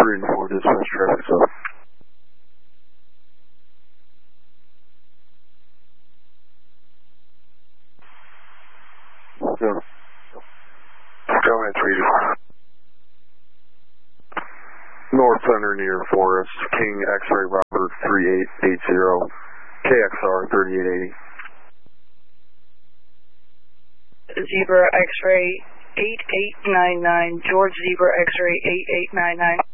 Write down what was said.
3-4 dispatch traffic stop. Yeah. Go ahead, 3-4. North Center near Forest, King X-Ray Robert 3880, KXR 3880. Zebra X-Ray 8899, George Zebra X-Ray 8899.